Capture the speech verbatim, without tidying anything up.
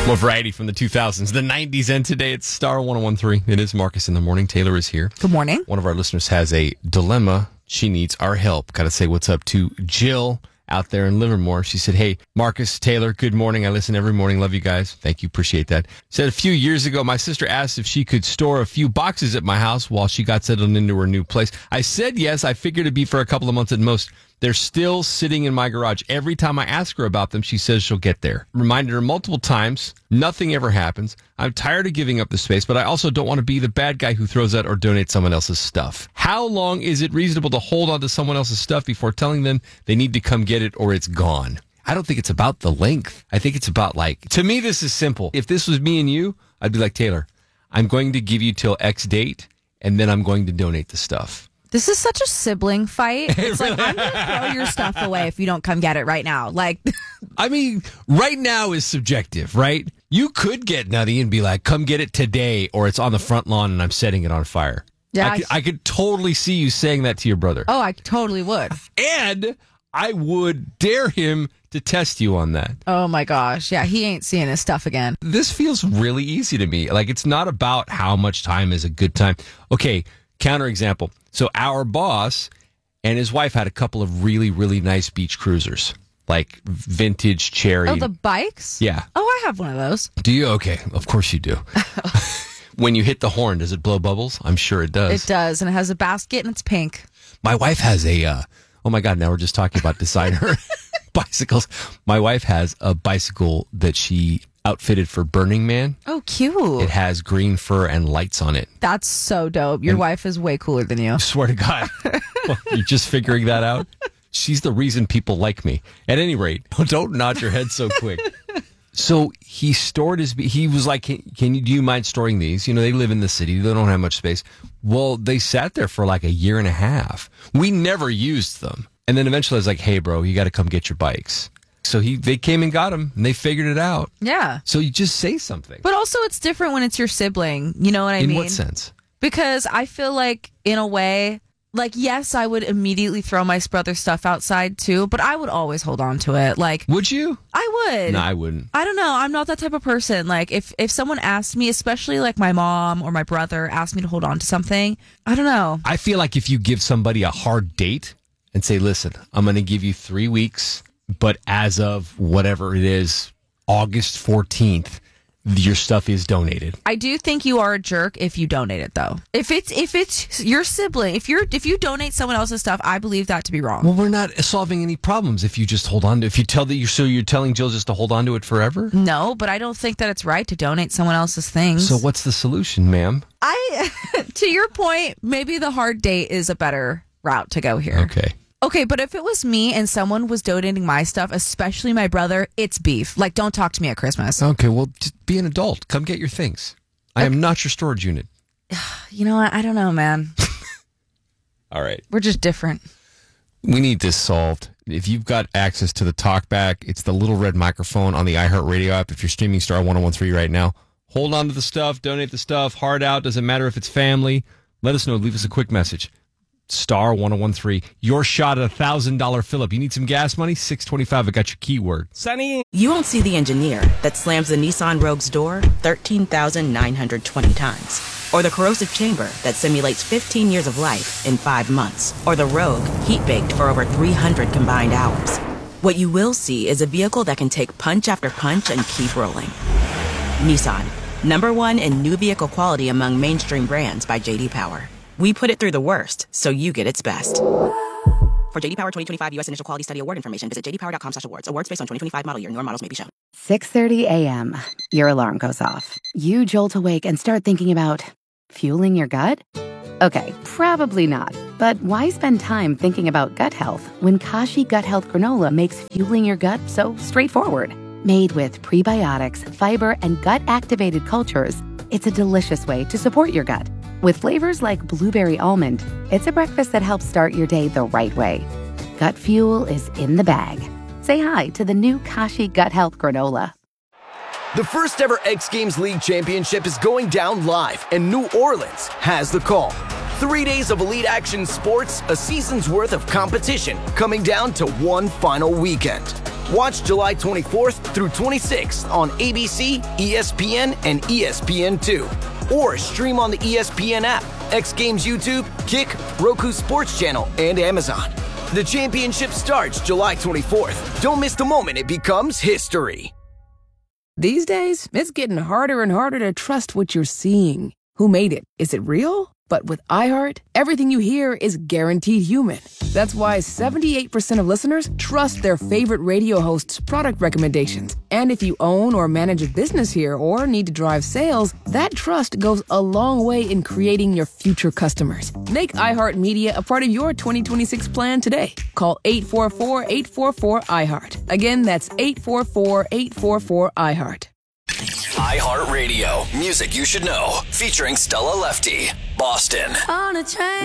More variety from the two thousands, the nineties, and today it's Star one oh one three. It is Marcus in the morning. Taylor is here. Good morning. One of our listeners has a dilemma. She needs our help. Got to say what's up to Jill out there in Livermore. She said, hey, Marcus, Taylor, good morning. I listen every morning. Love you guys. Thank you. Appreciate that. Said a few years ago, my sister asked if she could store a few boxes at my house while she got settled into her new place. I said yes. I figured it'd be for a couple of months at most. They're still sitting in my garage. Every time I ask her about them, she says she'll get there. Reminded her multiple times. Nothing ever happens. I'm tired of giving up the space, but I also don't want to be the bad guy who throws out or donates someone else's stuff. How long is it reasonable to hold on to someone else's stuff before telling them they need to come get it or it's gone? I don't think it's about the length. I think it's about, like, to me, this is simple. If this was me and you, I'd be like, Taylor, I'm going to give you till X date, and then I'm going to donate the stuff. This is such a sibling fight. It's like, I'm going to throw your stuff away if you don't come get it right now. Like, I mean, right now is subjective, right? You could get nutty and be like, come get it today, or it's on the front lawn and I'm setting it on fire. Yeah, I could, I could totally see you saying that to your brother. Oh, I totally would. And I would dare him to test you on that. Oh, my gosh. Yeah, he ain't seeing his stuff again. This feels really easy to me. Like, it's not about how much time is a good time. Okay, counterexample. So our boss and his wife had a couple of really, really nice beach cruisers, like vintage cherry. Oh, the bikes? Yeah. Oh, I have one of those. Do you? Okay. Of course you do. When you hit the horn, does it blow bubbles? I'm sure it does. It does. And it has a basket and it's pink. My wife has a, uh, oh my God, now we're just talking about designer bicycles. My wife has a bicycle that she outfitted for Burning Man. Oh, cute. It has green fur and lights on it. That's so dope. Your and wife is way cooler than you. I swear to God. Well, you're just figuring that out? She's the reason people like me. At any rate, don't nod your head so quick. So he stored his, he was like, can, can you, do you mind storing these? You know, they live in the city. They don't have much space. Well, they sat there for like a year and a half. We never used them. And then eventually I was like, hey, bro, you got to come get your bikes. So he, they came and got him, and they figured it out. Yeah. So you just say something. But also, it's different when it's your sibling. You know what I in mean? In what sense? Because I feel like, in a way, like, yes, I would immediately throw my brother's stuff outside, too, but I would always hold on to it. Like, would you? I would. No, I wouldn't. I don't know. I'm not that type of person. Like, if, if someone asked me, especially, like, my mom or my brother asked me to hold on to something, I don't know. I feel like if you give somebody a hard date and say, listen, I'm going to give you three weeks... but as of whatever it is, August fourteenth, your stuff is donated. I do think you are a jerk if you donate it, though. If it's if it's your sibling, if you're if you donate someone else's stuff, I believe that to be wrong. Well, we're not solving any problems if you just hold on to. If you tell that you so you're telling Jill just to hold on to it forever. No, but I don't think that it's right to donate someone else's things. So what's the solution, ma'am? I, to your point, maybe the hard date is a better route to go here. Okay. Okay, but if it was me and someone was donating my stuff, especially my brother, it's beef. Like, don't talk to me at Christmas. Okay, well, just be an adult. Come get your things. I okay. am not your storage unit. You know what? I don't know, man. All right. We're just different. We need this solved. If you've got access to the talkback, it's the little red microphone on the iHeartRadio app. If you're streaming Star one oh one three right now, hold on to the stuff, donate the stuff, hard out. Doesn't matter if it's family. Let us know. Leave us a quick message. Star one oh one three. Your shot at a one thousand dollars fill-up. You need some gas money? six twenty-five. I got your keyword. Sunny. You won't see the engineer that slams the Nissan Rogue's door thirteen thousand nine hundred twenty times. Or the corrosive chamber that simulates fifteen years of life in five months. Or the Rogue heat-baked for over three hundred combined hours. What you will see is a vehicle that can take punch after punch and keep rolling. Nissan. Number one in new vehicle quality among mainstream brands by J D Power. We put it through the worst, so you get its best. For J D Power twenty twenty-five U S Initial Quality Study Award information, visit j d power dot com slash awards. Awards based on twenty twenty-five model year. Newer models may be shown. six thirty a.m. Your alarm goes off. You jolt awake and start thinking about fueling your gut? Okay, probably not. But why spend time thinking about gut health when Kashi Gut Health Granola makes fueling your gut so straightforward? Made with prebiotics, fiber, and gut-activated cultures, it's a delicious way to support your gut. With flavors like blueberry almond, it's a breakfast that helps start your day the right way. Gut fuel is in the bag. Say hi to the new Kashi Gut Health Granola. The first ever X Games League Championship is going down live, and New Orleans has the call. Three days of elite action sports, a season's worth of competition, coming down to one final weekend. Watch July twenty-fourth through twenty-sixth on A B C, E S P N, and E S P N two. Or stream on the E S P N app, X Games YouTube, Kick, Roku Sports Channel, and Amazon. The championship starts July twenty-fourth. Don't miss the moment it becomes history. These days, it's getting harder and harder to trust what you're seeing. Who made it? Is it real? But with iHeart, everything you hear is guaranteed human. That's why seventy-eight percent of listeners trust their favorite radio host's product recommendations. And if you own or manage a business here or need to drive sales, that trust goes a long way in creating your future customers. Make iHeartMedia a part of your twenty twenty-six plan today. Call eight four four, eight four four, iHeart. Again, that's eight four four, eight four four, iHeart. iHeartRadio. Music you should know. Featuring Stella Lefty. Boston. On a train.